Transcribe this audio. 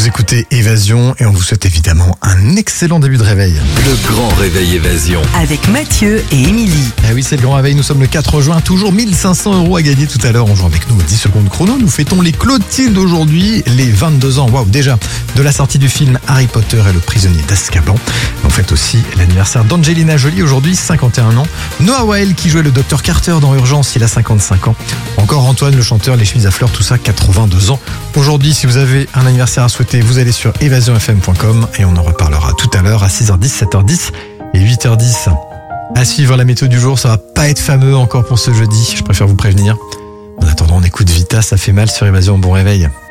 écoutez Évasion et on vous souhaite évidemment un excellent début de réveil. Le grand réveil Évasion. Avec Mathieu et Émilie. Ah oui, c'est le grand réveil, nous sommes le 4 juin, toujours 1500 € à gagner tout à l'heure. On joue avec nous aux 10 secondes chrono. Nous fêtons les Clotilde aujourd'hui, les 22 ans, waouh, déjà, de la sortie du film Harry Potter et le prisonnier d'Azkaban. On fête aussi l'anniversaire d'Angelina Jolie aujourd'hui, 51 ans. Noah Weil qui jouait le Dr Carter dans Urgence, il a 55 ans. Encore Antoine, le chanteur, les chemises à fleurs, tout ça, 82 ans. Aujourd'hui, si vous avez un anniversaire à souhaiter, vous allez sur evasionfm.com et on en reparlera tout à l'heure à 6h10, 7h10 et 8h10. À suivre la météo du jour, ça va pas être fameux encore pour ce jeudi, je préfère vous prévenir. En attendant, on écoute Vita, ça fait mal sur Évasion, bon réveil.